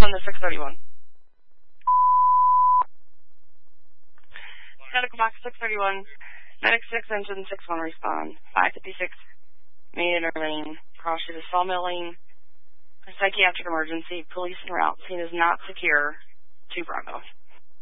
7 to 631. Medical box 631. Medic 6, engine 61 respond. 556 Main Lane. Cross street to Sawmill Lane. Psychiatric emergency. Police en route. Scene is not secure. 2 Bravo.